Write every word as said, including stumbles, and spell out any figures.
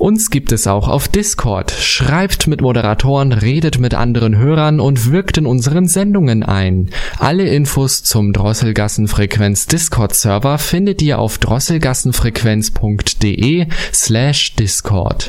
Uns gibt es auch auf Discord. Schreibt mit Moderatoren, redet mit anderen Hörern und wirkt in unseren Sendungen ein. Alle Infos zum Drosselgassenfrequenz Discord-Server findet ihr auf drosselgassenfrequenz punkt de slash Discord.